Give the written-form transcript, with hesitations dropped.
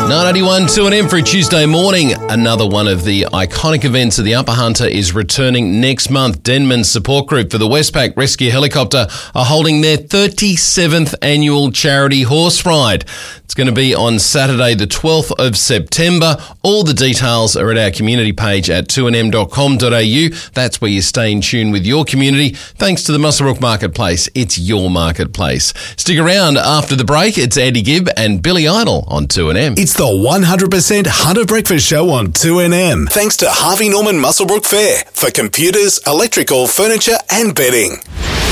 981 2AM for a Tuesday morning. Another one of the iconic events of the Upper Hunter is returning next month. Denman's support group for the Westpac Rescue Helicopter are holding their 37th annual charity horse ride. It's going to be on Saturday the 12th of September. All the details are at our community page at 2nm.com.au. That's where you stay in tune with your community. Thanks to the Muswellbrook Marketplace. It's your marketplace. Stick around after the break. It's Andy Gibb and Billy Idol on 2NM. It's the 100% Hunter Breakfast Show on 2NM. Thanks to Harvey Norman Muswellbrook Fair for computers, electrical, furniture and bedding.